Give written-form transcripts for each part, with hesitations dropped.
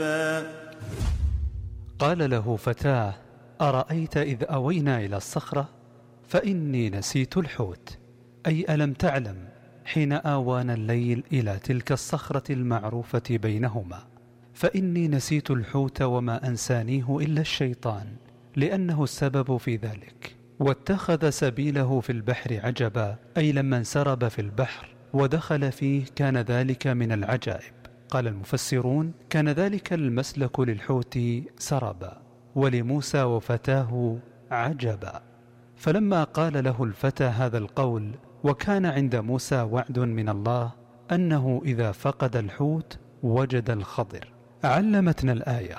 قال له فتاه: أرأيت إذ أوينا إلى الصخرة فإني نسيت الحوت، أي ألم تعلم حين آوانا الليل إلى تلك الصخرة المعروفة بينهما، فإني نسيت الحوت وما أنسانيه إلا الشيطان لأنه السبب في ذلك. واتخذ سبيله في البحر عجبا، أي لما انسرب في البحر ودخل فيه كان ذلك من العجائب. قال المفسرون: كان ذلك المسلك للحوت سربا، ولموسى وفتاه عجبا. فلما قال له الفتى هذا القول، وكان عند موسى وعد من الله أنه إذا فقد الحوت وجد الخضر، علمتنا الآية.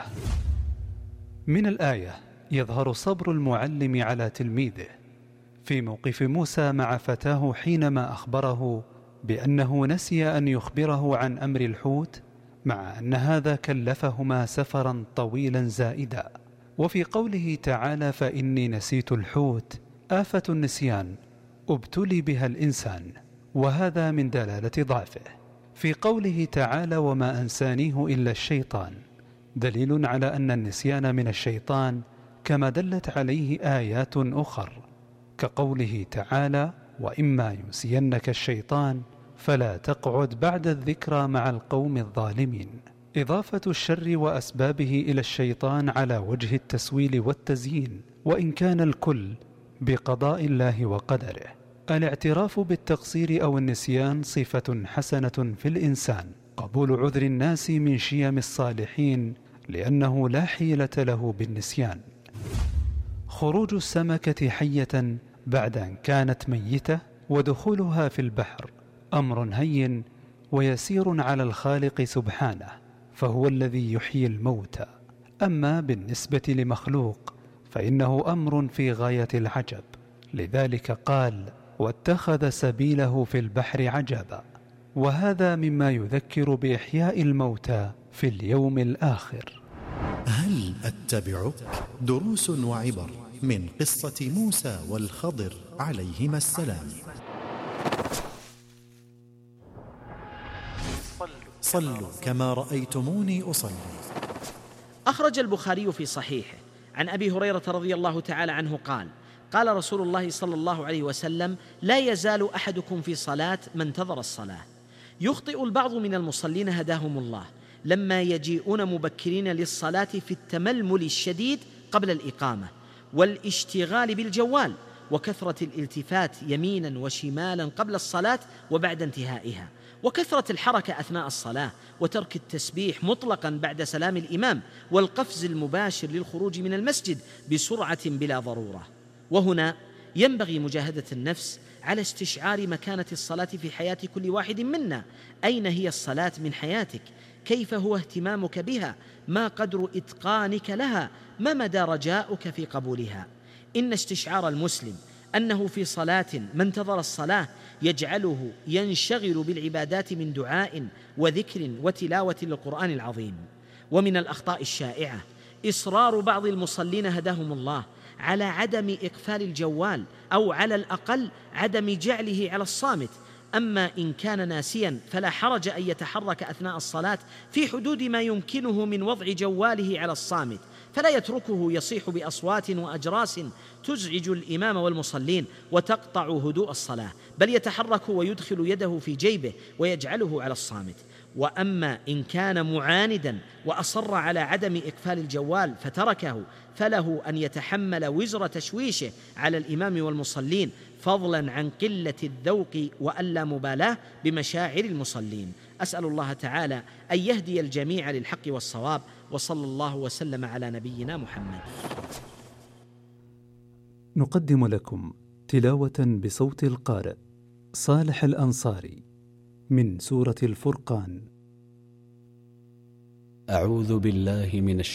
من الآية يظهر صبر المعلم على تلميذه في موقف موسى مع فتاه حينما أخبره بأنه نسي أن يخبره عن أمر الحوت، مع أن هذا كلفهما سفرا طويلا زائدا. وفي قوله تعالى: فإني نسيت الحوت، آفة النسيان ابتلي بها الإنسان، وهذا من دلالة ضعفه. في قوله تعالى: وما أنسانيه إلا الشيطان، دليل على أن النسيان من الشيطان، كما دلت عليه آيات أخر كقوله تعالى: وإما ينسينك الشيطان فلا تقعد بعد الذكرى مع القوم الظالمين. إضافة الشر وأسبابه إلى الشيطان على وجه التسويل والتزيين، وإن كان الكل بقضاء الله وقدره. الاعتراف بالتقصير أو النسيان صفة حسنة في الإنسان، قبول عذر الناس من شيم الصالحين، لأنه لا حيلة له بالنسيان. خروج السمكة حية بعد أن كانت ميتة ودخولها في البحر أمر هين ويسير على الخالق سبحانه، فهو الذي يحيي الموتى. أما بالنسبة لمخلوق فإنه أمر في غاية العجب، لذلك قال: واتخذ سبيله في البحر عجبا. وهذا مما يذكر بإحياء الموتى في اليوم الآخر. هل أتبعك؟ دروس وعبر من قصة موسى والخضر عليهما السلام. صلوا كما رأيتموني أصلي. أخرج البخاري في صحيحه عن أبي هريرة رضي الله تعالى عنه قال: قال رسول الله صلى الله عليه وسلم: لا يزال أحدكم في صلاة ما انتظر الصلاة. يخطئ البعض من المصلين هداهم الله لما يجيئون مبكرين للصلاة في التململ الشديد قبل الإقامة والاشتغال بالجوال وكثرة الالتفات يمينا وشمالا قبل الصلاة وبعد انتهائها، وكثرة الحركة أثناء الصلاة، وترك التسبيح مطلقا بعد سلام الإمام، والقفز المباشر للخروج من المسجد بسرعة بلا ضرورة. وهنا ينبغي مجاهدة النفس على استشعار مكانة الصلاة في حياة كل واحد منا. أين هي الصلاة من حياتك؟ كيف هو اهتمامك بها؟ ما قدر إتقانك لها؟ ما مدى رجاؤك في قبولها؟ إن استشعار المسلم أنه في صلاة ما انتظر الصلاة يجعله ينشغل بالعبادات من دعاء وذكر وتلاوة للقرآن العظيم. ومن الأخطاء الشائعة إصرار بعض المصلين هداهم الله على عدم إقفال الجوال، أو على الأقل عدم جعله على الصامت. أما إن كان ناسيا فلا حرج أن يتحرك أثناء الصلاة في حدود ما يمكنه من وضع جواله على الصامت، فلا يتركه يصيح بأصوات وأجراس تزعج الإمام والمصلين وتقطع هدوء الصلاة، بل يتحرك ويدخل يده في جيبه ويجعله على الصامت. وأما إن كان معاندا وأصر على عدم إقفال الجوال فتركه، فله أن يتحمل وزر تشويشه على الإمام والمصلين، فضلا عن قلة الذوق واللامبالاة بمشاعر المصلين. أسأل الله تعالى أن يهدي الجميع للحق والصواب، وصلى الله وسلم على نبينا محمد. نقدم لكم تلاوة بصوت القارئ صالح الأنصاري من سورة الفرقان. أعوذ بالله من